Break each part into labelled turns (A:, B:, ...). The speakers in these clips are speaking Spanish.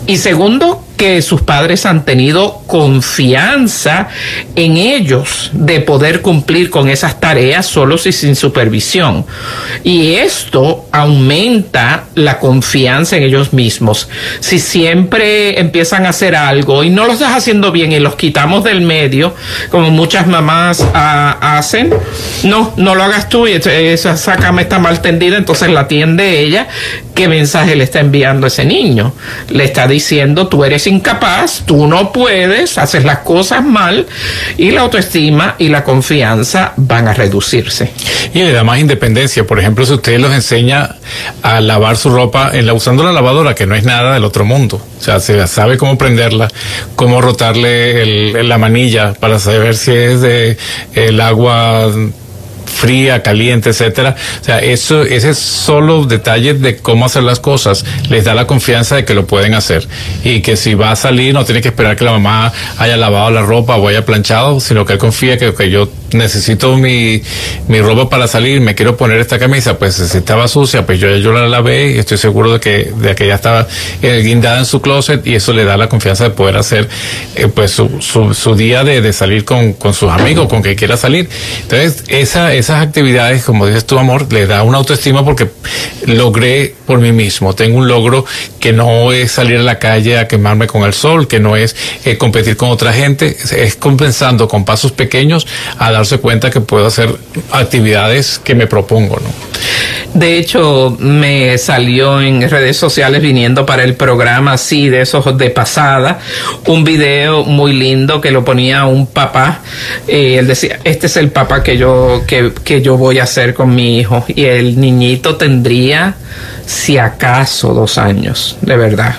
A: Y segundo, que sus padres han tenido confianza en ellos de poder cumplir con esas tareas solos y sin supervisión. Y esto aumenta la confianza en ellos mismos. Si siempre empiezan a hacer algo y no lo estás haciendo bien y los quitamos del medio, como muchas mamás hacen, no lo hagas tú, y esa cama está mal tendida, entonces la atiende ella. ¿Qué mensaje le está enviando a ese niño? Le está diciendo: tú eres incapaz, tú no puedes, haces las cosas mal, y la autoestima y la confianza van a reducirse.
B: Y le da más independencia. Por ejemplo, si usted los enseña a lavar su ropa usando la lavadora, que no es nada del otro mundo. O sea, se sabe cómo prenderla, cómo rotarle la manilla para saber si es de el agua fría, caliente, etcétera. O sea, ese es solo detalles de cómo hacer las cosas. Les da la confianza de que lo pueden hacer. Y que si va a salir, no tiene que esperar que la mamá haya lavado la ropa o haya planchado, sino que él confía que yo necesito mi ropa para salir, me quiero poner esta camisa, pues si estaba sucia, pues yo la lavé y estoy seguro de que ya estaba guindada en su closet, y eso le da la confianza de poder hacer pues su día de salir con sus amigos, con que quiera salir. Entonces, esas actividades, como dices tú, amor, le da una autoestima porque logré por mí mismo. Tengo un logro que no es salir a la calle a quemarme con el sol, que no es competir con otra gente, es compensando con pasos pequeños a darse cuenta que puedo hacer actividades que me propongo, ¿no?
A: De hecho, me salió en redes sociales viniendo para el programa, así de esos de pasada, un video muy lindo que lo ponía un papá. Él decía: este es el papá que yo voy a hacer con mi hijo. Y el niñito tendría, si acaso, 2 años, de verdad.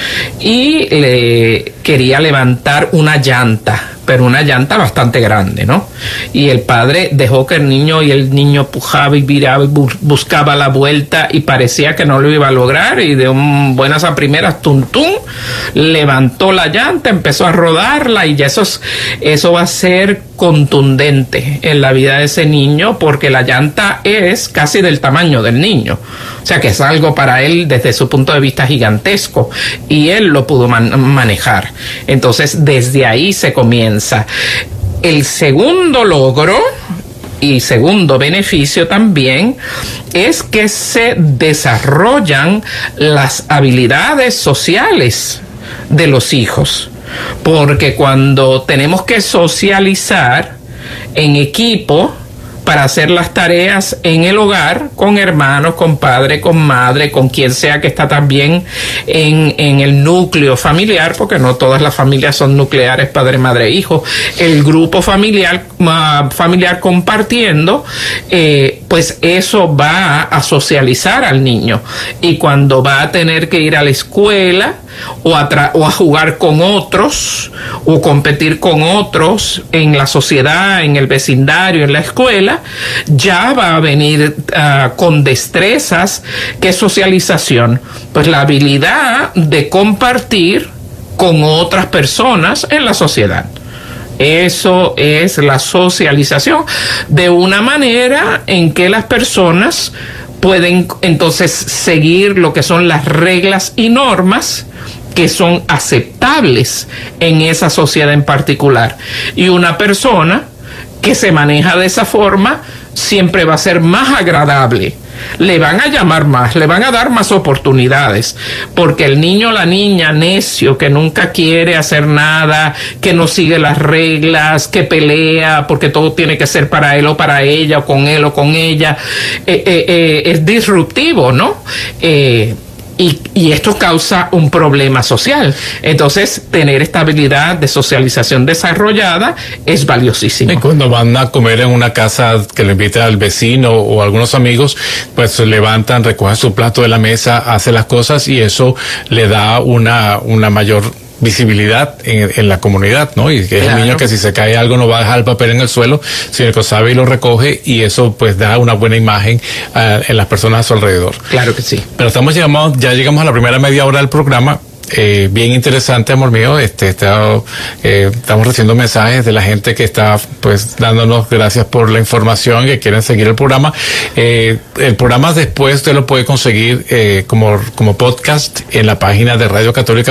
A: Y le quería levantar una llanta, pero una llanta bastante grande, ¿no? Y el padre dejó que el niño pujaba y viraba y buscaba la vuelta, y parecía que no lo iba a lograr, y de buenas a primeras, tum, levantó la llanta, empezó a rodarla, y ya eso va a ser contundente en la vida de ese niño, porque la llanta es casi del tamaño del niño. O sea que es algo para él desde su punto de vista gigantesco, y él lo pudo manejar. Entonces, desde ahí se comienza. El segundo logro y segundo beneficio también es que se desarrollan las habilidades sociales de los hijos, porque cuando tenemos que socializar en equipo para hacer las tareas en el hogar, con hermanos, con padre, con madre, con quien sea que está también en el núcleo familiar, porque no todas las familias son nucleares, padre, madre, hijo, el grupo familiar compartiendo, pues eso va a socializar al niño, y cuando va a tener que ir a la escuela o a jugar con otros o competir con otros en la sociedad, en el vecindario, en la escuela, ya va a venir con destrezas. ¿Qué socialización? Pues la habilidad de compartir con otras personas en la sociedad. Eso es la socialización, de una manera en que las personas pueden entonces seguir lo que son las reglas y normas que son aceptables en esa sociedad en particular. Y una persona que se maneja de esa forma siempre va a ser más agradable. Le van a llamar más, le van a dar más oportunidades, porque el niño o la niña necio que nunca quiere hacer nada, que no sigue las reglas, que pelea porque todo tiene que ser para él o para ella, o con él o con ella, es disruptivo, ¿no? Y esto causa un problema social. Entonces, tener esta habilidad de socialización desarrollada es valiosísimo.
B: Y cuando van a comer en una casa que le invita al vecino o algunos amigos, pues se levantan, recogen su plato de la mesa, hacen las cosas, y eso le da una mayor visibilidad en la comunidad, ¿no? Y que es el niño que si se cae algo no va a dejar el papel en el suelo, sino que sabe y lo recoge, y eso pues da una buena imagen en las personas a su alrededor.
A: Claro que sí.
B: Pero ya llegamos a la primera media hora del programa. Bien interesante, amor mío. Estamos recibiendo mensajes de la gente que está pues dándonos gracias por la información, que quieren seguir el programa. El programa después usted lo puede conseguir como podcast en la página de Radio Católica